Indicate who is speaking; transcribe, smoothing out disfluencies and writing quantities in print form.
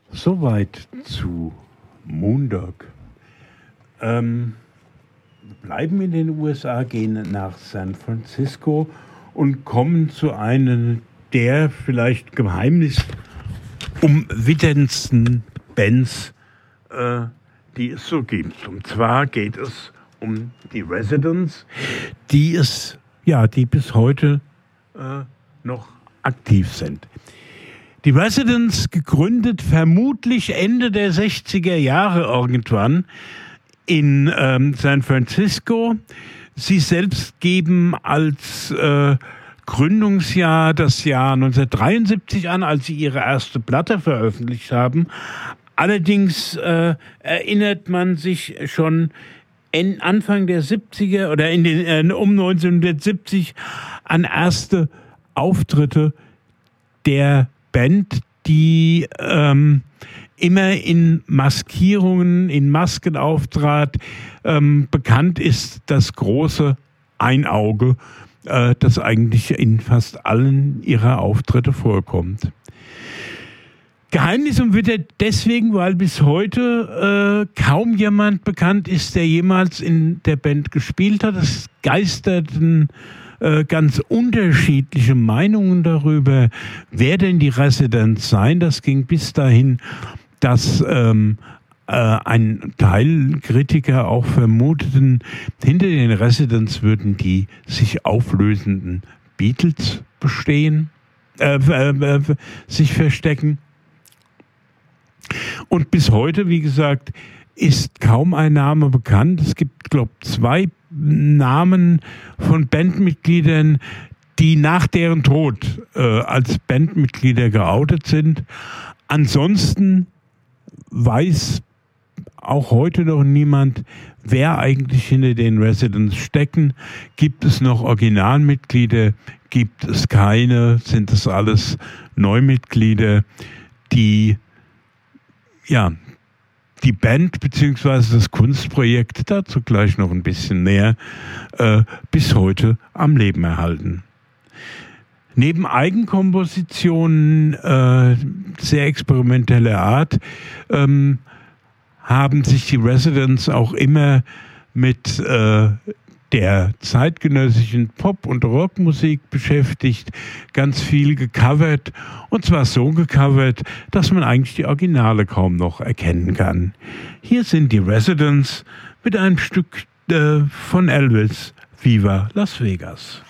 Speaker 1: Soweit zu Moondog. Bleiben in den USA, gehen nach San Francisco und kommen zu einem der vielleicht geheimnisumwitterndsten Bands, die es so gibt. Und zwar geht es um die Residents, die bis heute noch aktiv sind. Die Residents, gegründet vermutlich Ende der 60er Jahre irgendwann in San Francisco. Sie selbst geben als Gründungsjahr das Jahr 1973 an, als sie ihre erste Platte veröffentlicht haben. Allerdings erinnert man sich schon Anfang der 70er oder um 1970 an erste Auftritte der Band, die immer in Maskierungen, in Masken auftrat. Bekannt ist das große Einauge, das eigentlich in fast allen ihrer Auftritte vorkommt. Geheimnis umwittert deswegen, weil bis heute kaum jemand bekannt ist, der jemals in der Band gespielt hat. Es geisterten ganz unterschiedliche Meinungen darüber, wer denn die Residents seien. Das ging bis dahin, dass ein Teil Kritiker auch vermuteten, hinter den Residents würden die sich auflösenden Beatles sich verstecken. Und bis heute, wie gesagt, ist kaum ein Name bekannt. Es gibt, glaube ich, 2 Namen von Bandmitgliedern, die nach deren Tod als Bandmitglieder geoutet sind. Ansonsten weiß auch heute noch niemand, wer eigentlich hinter den Residents stecken. Gibt es noch Originalmitglieder? Gibt es keine? Sind das alles Neumitglieder, die die Band bzw. das Kunstprojekt, dazu gleich noch ein bisschen näher, bis heute am Leben erhalten. Neben Eigenkompositionen sehr experimenteller Art haben sich die Residents auch immer mit der zeitgenössischen Pop- und Rockmusik beschäftigt, ganz viel gecovert, und zwar so gecovert, dass man eigentlich die Originale kaum noch erkennen kann. Hier sind die Residents mit einem Stück von Elvis, Viva Las Vegas.